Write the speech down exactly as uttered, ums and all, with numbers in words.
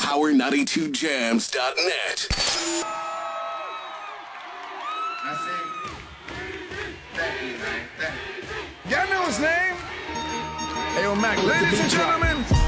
power ninety-two jams dot net. I say, thank you, man. Thank you. Y'all know his name? Hey, yo, Mac, ladies and gentlemen.